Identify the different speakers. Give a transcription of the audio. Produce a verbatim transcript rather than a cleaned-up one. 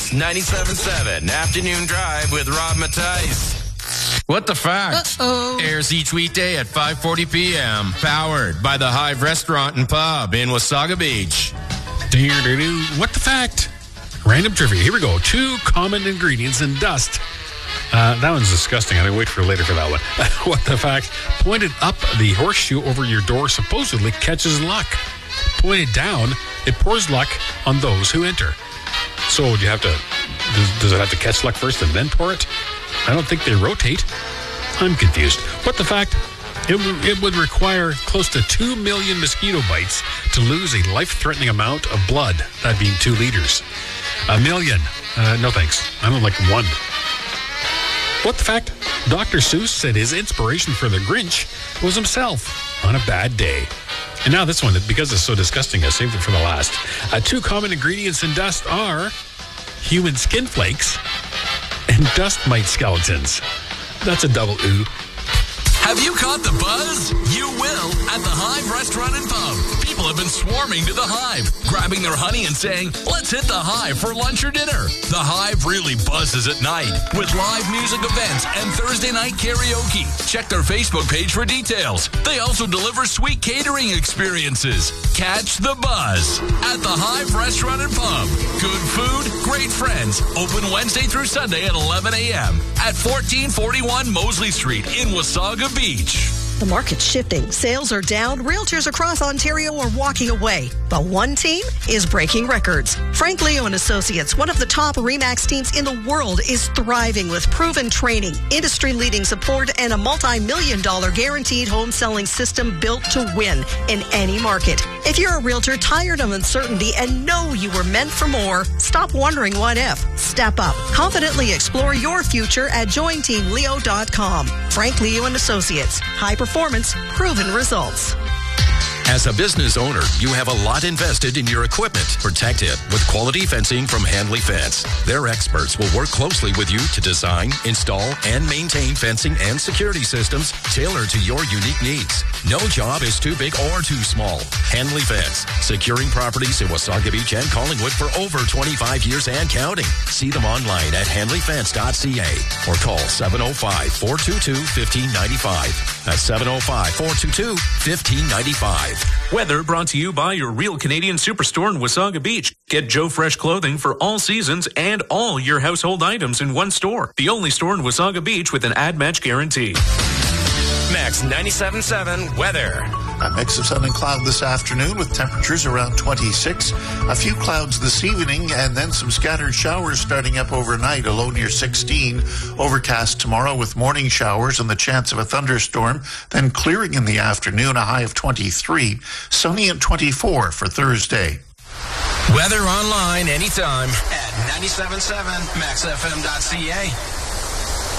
Speaker 1: Max ninety-seven point seven Afternoon Drive with Rob Mattice. What the Fact?
Speaker 2: Uh-oh.
Speaker 1: Airs each weekday at five forty p.m. Powered by the Hive Restaurant and Pub in Wasaga Beach.
Speaker 3: Do-do-do. What the Fact? Random trivia. Here we go. Two common ingredients in dust. Uh, that one's disgusting. I'm going to wait for later for that one. What the Fact? Pointed up, the horseshoe over your door supposedly catches luck. Pointed down, it pours luck on those who enter. So do you have to, does, does it have to catch luck first and then pour it? I don't think they rotate. I'm confused. What the Fact? It, w- it would require close to two million mosquito bites to lose a life-threatening amount of blood, that being two liters. A million. Uh, no thanks. I don't like one. What the Fact? Doctor Seuss said his inspiration for The Grinch was himself on a bad day. And now this one, because it's so disgusting, I saved it for the last. Uh, two common ingredients in dust are human skin flakes and dust mite skeletons. That's a double ooh.
Speaker 4: Have you caught the buzz? You will at the Hive Restaurant and Pub. People have been swarming to the Hive, grabbing their honey and saying, let's hit the Hive for lunch or dinner. The Hive really buzzes at night with live music events and Thursday night karaoke. Check their Facebook page for details. They also deliver sweet catering experiences. Catch the buzz at the Hive Restaurant and Pub. Good food, great friends. Open Wednesday through Sunday at eleven a.m. at fourteen forty-one Mosley Street in Wasaga Beach.
Speaker 2: The market's shifting. Sales are down. Realtors across Ontario are walking away. But one team is breaking records. Frank Leo and Associates, one of the top RE/MAX teams in the world, is thriving with proven training, industry-leading support, and a multi-million dollar guaranteed home selling system built to win in any market. If you're a realtor tired of uncertainty and know you were meant for more, stop wondering what if. Step up. Confidently explore your future at join team leo dot com. Frank Leo and Associates. High performance, proven results.
Speaker 4: As a business owner, you have a lot invested in your equipment. Protect it with quality fencing from Handley Fence. Their experts will work closely with you to design, install, and maintain fencing and security systems tailored to your unique needs. No job is too big or too small. Handley Fence, securing properties in Wasaga Beach and Collingwood for over twenty-five years and counting. See them online at handley fence dot c a or call seven oh five, four two two, one five nine five. That's seven oh five, four two two, one five nine five.
Speaker 5: Weather brought to you by your Real Canadian Superstore in Wasaga Beach. Get Joe Fresh clothing for all seasons and all your household items in one store. The only store in Wasaga Beach with an ad match guarantee.
Speaker 1: Max ninety-seven point seven weather.
Speaker 6: A mix of sun and cloud this afternoon with temperatures around twenty-six. A few clouds this evening and then some scattered showers starting up overnight, a low near sixteen. Overcast tomorrow with morning showers and the chance of a thunderstorm, then clearing in the afternoon, a high of twenty-three. Sunny at twenty-four for Thursday.
Speaker 1: Weather online anytime at ninety-seven point seven max f m dot c a.